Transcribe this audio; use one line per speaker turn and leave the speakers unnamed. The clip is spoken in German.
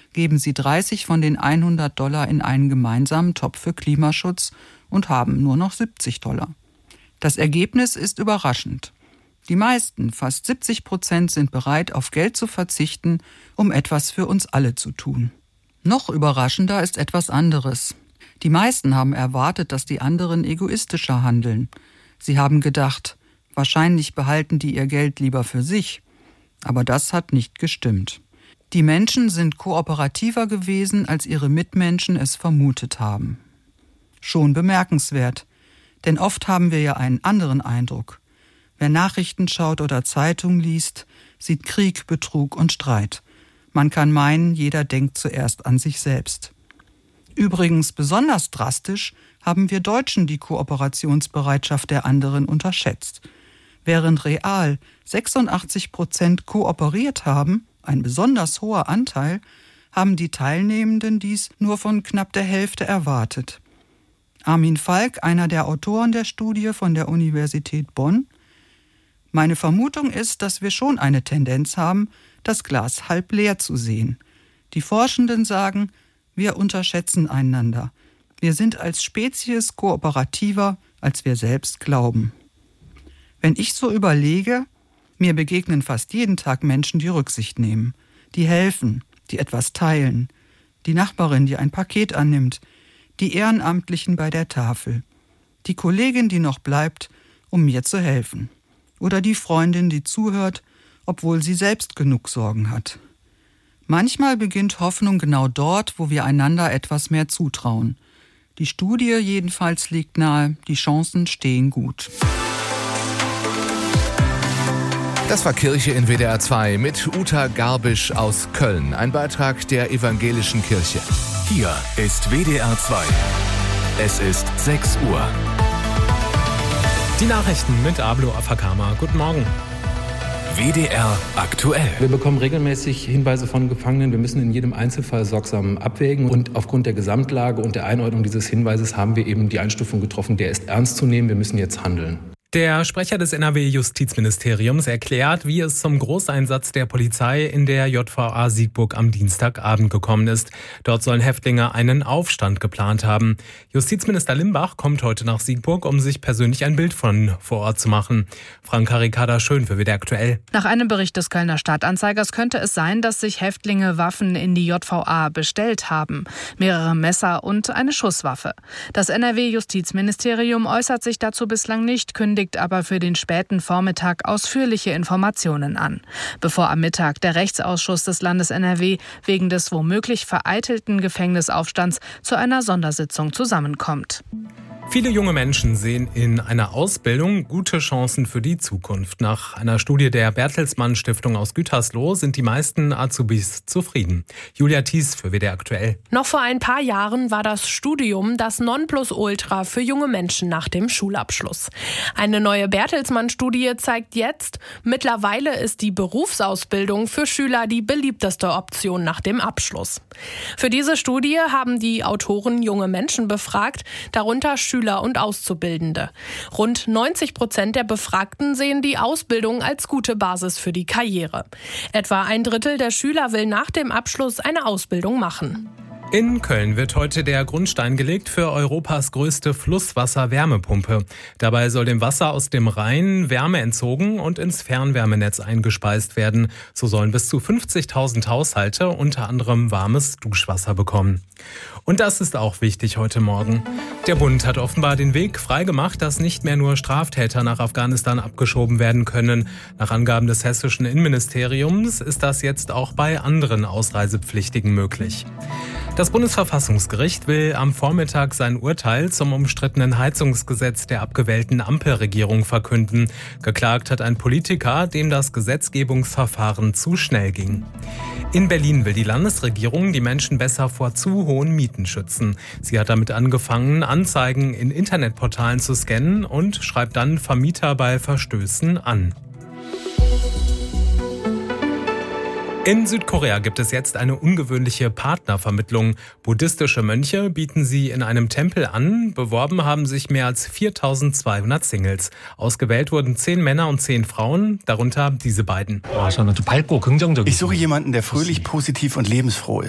geben sie 30 von den $100 in einen gemeinsamen Topf für Klimaschutz und haben nur noch $70. Das Ergebnis ist überraschend. Die meisten, fast 70%, sind bereit, auf Geld zu verzichten, um etwas für uns alle zu tun. Noch überraschender ist etwas anderes. Die meisten haben erwartet, dass die anderen egoistischer handeln. Sie haben gedacht, wahrscheinlich behalten die ihr Geld lieber für sich. Aber das hat nicht gestimmt. Die Menschen sind kooperativer gewesen, als ihre Mitmenschen es vermutet haben. Schon bemerkenswert, denn oft haben wir ja einen anderen Eindruck. Wer Nachrichten schaut oder Zeitung liest, sieht Krieg, Betrug und Streit. Man kann meinen, jeder denkt zuerst an sich selbst. Übrigens besonders drastisch haben wir Deutschen die Kooperationsbereitschaft der anderen unterschätzt. Während real 86% kooperiert haben, ein besonders hoher Anteil, haben die Teilnehmenden dies nur von knapp der Hälfte erwartet. Armin Falk, einer der Autoren der Studie von der Universität Bonn: Meine Vermutung ist, dass wir schon eine Tendenz haben, das Glas halb leer zu sehen. Die Forschenden sagen, wir unterschätzen einander. Wir sind als Spezies kooperativer, als wir selbst glauben. Wenn ich so überlege, mir begegnen fast jeden Tag Menschen, die Rücksicht nehmen, die helfen, die etwas teilen, die Nachbarin, die ein Paket annimmt, die Ehrenamtlichen bei der Tafel, die Kollegin, die noch bleibt, um mir zu helfen, oder die Freundin, die zuhört, obwohl sie selbst genug Sorgen hat. Manchmal beginnt Hoffnung genau dort, wo wir einander etwas mehr zutrauen. Die Studie jedenfalls legt nahe, die Chancen stehen gut.
Das war Kirche in WDR 2 mit Uta Garbisch aus Köln. Ein Beitrag der Evangelischen Kirche.
Hier ist WDR 2. Es ist 6 Uhr.
Die Nachrichten mit Ablo Afakama. Guten Morgen.
WDR aktuell.
Wir bekommen regelmäßig Hinweise von Gefangenen. Wir müssen in jedem Einzelfall sorgsam abwägen. Und aufgrund der Gesamtlage und der Einordnung dieses Hinweises haben wir eben die Einstufung getroffen, der ist ernst zu nehmen. Wir müssen jetzt handeln.
Der Sprecher des NRW-Justizministeriums erklärt, wie es zum Großeinsatz der Polizei in der JVA Siegburg am Dienstagabend gekommen ist. Dort sollen Häftlinge einen Aufstand geplant haben. Justizminister Limbach kommt heute nach Siegburg, um sich persönlich ein Bild von vor Ort zu machen. Franka Ricarda Schön für WDR aktuell.
Nach einem Bericht des Kölner Stadtanzeigers könnte es sein, dass sich Häftlinge Waffen in die JVA bestellt haben. Mehrere Messer und eine Schusswaffe. Das NRW-Justizministerium äußert sich dazu bislang nicht, kündigt aber für den späten Vormittag ausführliche Informationen an, bevor am Mittag der Rechtsausschuss des Landes NRW wegen des womöglich vereitelten Gefängnisaufstands zu einer Sondersitzung zusammenkommt.
Viele junge Menschen sehen in einer Ausbildung gute Chancen für die Zukunft. Nach einer Studie der Bertelsmann Stiftung aus Gütersloh sind die meisten Azubis zufrieden. Julia Thies für WDR aktuell.
Noch vor ein paar Jahren war das Studium das Nonplusultra für junge Menschen nach dem Schulabschluss. Eine neue Bertelsmann-Studie zeigt jetzt, mittlerweile ist die Berufsausbildung für Schüler die beliebteste Option nach dem Abschluss. Für diese Studie haben die Autoren junge Menschen befragt, darunter Schüler und Auszubildende. Rund 90% der Befragten sehen die Ausbildung als gute Basis für die Karriere. Etwa ein Drittel der Schüler will nach dem Abschluss eine Ausbildung machen.
In Köln wird heute der Grundstein gelegt für Europas größte Flusswasser-Wärmepumpe. Dabei soll dem Wasser aus dem Rhein Wärme entzogen und ins Fernwärmenetz eingespeist werden. So sollen bis zu 50.000 Haushalte unter anderem warmes Duschwasser bekommen. Und das ist auch wichtig heute Morgen. Der Bund hat offenbar den Weg freigemacht, dass nicht mehr nur Straftäter nach Afghanistan abgeschoben werden können. Nach Angaben des hessischen Innenministeriums ist das jetzt auch bei anderen Ausreisepflichtigen möglich. Das Bundesverfassungsgericht will am Vormittag sein Urteil zum umstrittenen Heizungsgesetz der abgewählten Ampelregierung verkünden. Geklagt hat ein Politiker, dem das Gesetzgebungsverfahren zu schnell ging. In Berlin will die Landesregierung die Menschen besser vor zu hohen Mieten schützen. Sie hat damit angefangen, Anzeigen in Internetportalen zu scannen und schreibt dann Vermieter bei Verstößen an. In Südkorea gibt es jetzt eine ungewöhnliche Partnervermittlung. Buddhistische Mönche bieten sie in einem Tempel an. Beworben haben sich mehr als 4.200 Singles. Ausgewählt wurden 10 Männer und 10 Frauen, darunter diese beiden.
Ich suche jemanden, der fröhlich, positiv und lebensfroh